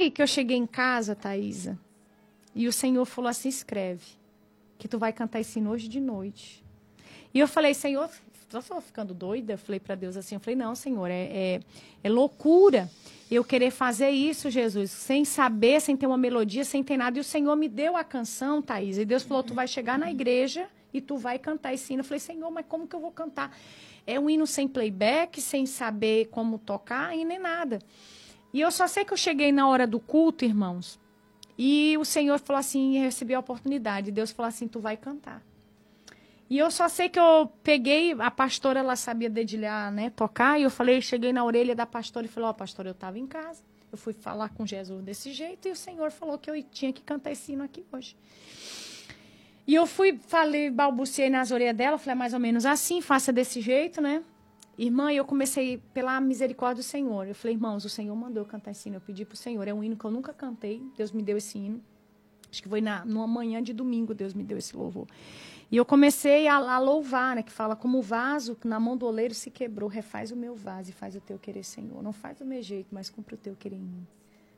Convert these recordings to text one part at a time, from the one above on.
sei que eu cheguei em casa, Thaisa, e o Senhor falou assim, escreve, que tu vai cantar esse hino hoje de noite. E eu falei, Senhor, eu estou ficando doida? Eu falei para Deus assim, eu falei, não, Senhor, é loucura eu querer fazer isso, Jesus, sem saber, sem ter uma melodia, sem ter nada. E o Senhor me deu a canção, Thaisa, e Deus falou, tu vai chegar na igreja e tu vai cantar esse hino. Eu falei, Senhor, mas como que eu vou cantar? É um hino sem playback, sem saber como tocar e nem nada. E eu só sei que eu cheguei na hora do culto, irmãos, e o Senhor falou assim, eu recebi a oportunidade. Deus falou assim, tu vai cantar. E eu só sei que eu peguei, a pastora, ela sabia dedilhar, né, tocar, e eu falei, cheguei na orelha da pastora e falei, ó, pastora, eu estava em casa, eu fui falar com Jesus desse jeito, e o Senhor falou que eu tinha que cantar esse hino aqui hoje. E eu falei, balbuciei nas orelhas dela, falei, mais ou menos assim, faça desse jeito, né? Irmã, eu comecei pela misericórdia do Senhor. Eu falei, irmãos, o Senhor mandou eu cantar esse hino. Eu pedi para o Senhor. É um hino que eu nunca cantei. Deus me deu esse hino. Acho que foi numa manhã de domingo Deus me deu esse louvor. E eu comecei a louvar, né? Que fala, como o vaso que na mão do oleiro se quebrou, refaz o meu vaso e faz o teu querer, Senhor. Não faz do meu jeito, mas cumpre o teu querer em mim.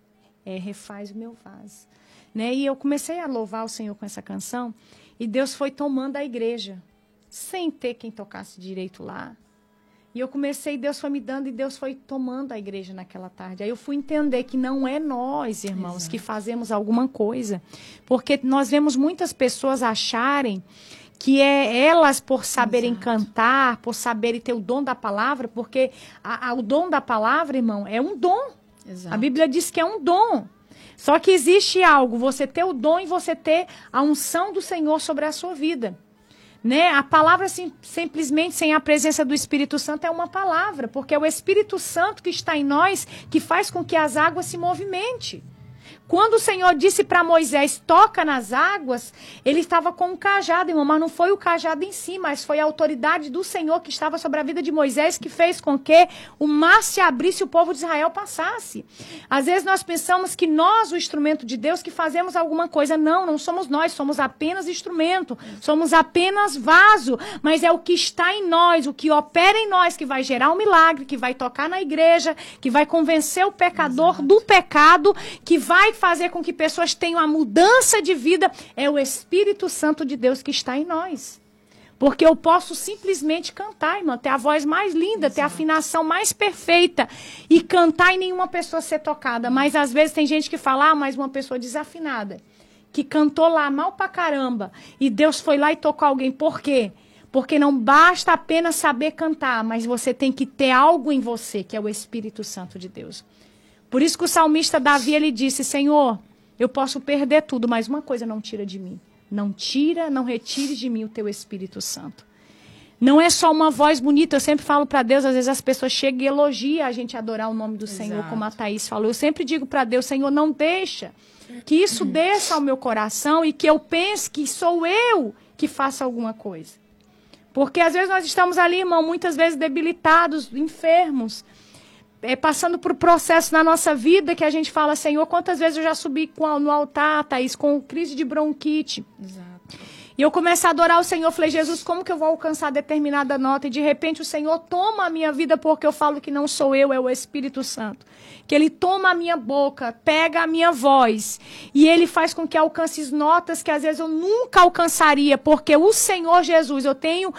Refaz o meu vaso. Né? E eu comecei a louvar o Senhor com essa canção. E Deus foi tomando a igreja. Sem ter quem tocasse direito lá. E eu comecei, Deus foi me dando e Deus foi tomando a igreja naquela tarde. Aí eu fui entender que não é nós, irmãos, Exato. Que fazemos alguma coisa. Porque nós vemos muitas pessoas acharem que elas, por saberem Exato. Cantar, por saberem ter o dom da palavra, porque o dom da palavra, irmão, é um dom. Exato. A Bíblia diz que é um dom. Só que existe algo, você ter o dom e você ter a unção do Senhor sobre a sua vida. Né? A palavra simplesmente sem a presença do Espírito Santo é uma palavra, porque é o Espírito Santo que está em nós que faz com que as águas se movimentem. Quando o Senhor disse para Moisés, toca nas águas, ele estava com um cajado, irmão, mas não foi o cajado em si, mas foi a autoridade do Senhor que estava sobre a vida de Moisés que fez com que o mar se abrisse e o povo de Israel passasse. Às vezes nós pensamos que nós, o instrumento de Deus, que fazemos alguma coisa. Não, não somos nós, somos apenas instrumento, somos apenas vaso, mas é o que está em nós, o que opera em nós, que vai gerar um milagre, que vai tocar na igreja, que vai convencer o pecador Exato. Do pecado, que vai fazer com que pessoas tenham a mudança de vida. É o Espírito Santo de Deus que está em nós. Porque eu posso simplesmente cantar, irmã, ter a voz mais linda, Exato. Ter a afinação mais perfeita e cantar e nenhuma pessoa ser tocada. Mas às vezes tem gente que fala, mas uma pessoa desafinada, que cantou lá mal pra caramba e Deus foi lá e tocou alguém. Por quê? Porque não basta apenas saber cantar, mas você tem que ter algo em você, que é o Espírito Santo de Deus. Por isso que o salmista Davi, ele disse, Senhor, eu posso perder tudo, mas uma coisa não tira de mim. Não retire de mim o teu Espírito Santo. Não é só uma voz bonita, eu sempre falo para Deus, às vezes as pessoas chegam e elogiam a gente adorar o nome do Exato. Senhor, como a Thaís falou. Eu sempre digo para Deus, Senhor, não deixa que isso desça ao meu coração e que eu pense que sou eu que faço alguma coisa. Porque às vezes nós estamos ali, irmão, muitas vezes debilitados, enfermos, passando por processo na nossa vida que a gente fala, Senhor, quantas vezes eu já subi no altar, Thaís, com crise de bronquite. Exato. E eu começo a adorar o Senhor, falei, Jesus, como que eu vou alcançar determinada nota? E de repente o Senhor toma a minha vida porque eu falo que não sou eu, é o Espírito Santo. Que Ele toma a minha boca, pega a minha voz e Ele faz com que alcance notas que às vezes eu nunca alcançaria, porque o Senhor Jesus, eu tenho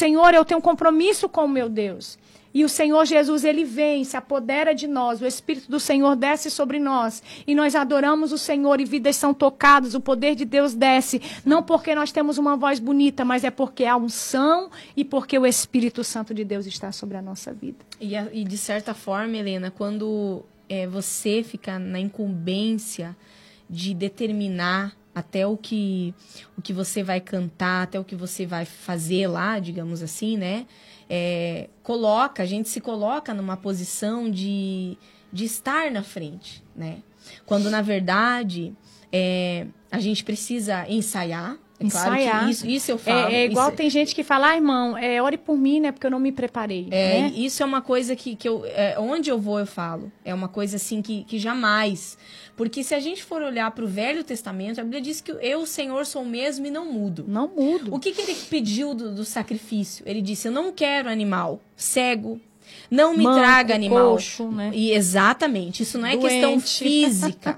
um compromisso com o meu Deus. E o Senhor Jesus, Ele vem, se apodera de nós, o Espírito do Senhor desce sobre nós, e nós adoramos o Senhor e vidas são tocadas, o poder de Deus desce, não porque nós temos uma voz bonita, mas é porque há unção e porque o Espírito Santo de Deus está sobre a nossa vida. E de certa forma, Helena, quando você fica na incumbência de determinar até o que você vai cantar, até o que você vai fazer lá, digamos assim, né? A gente se coloca numa posição de estar na frente, né? Quando, na verdade, a gente precisa ensaiar. Ensaiar. Claro que isso eu falo. É igual tem gente que fala, irmão, ore por mim, né? Porque eu não me preparei. Né? Isso é uma coisa que onde eu vou, eu falo. É uma coisa assim que jamais. Porque se a gente for olhar para o Velho Testamento, a Bíblia diz que eu, Senhor, sou o mesmo e não mudo. Não mudo. O que ele pediu do sacrifício? Ele disse, eu não quero animal cego. Não me traga animal. Coxo, né? E exatamente. Isso não é questão física.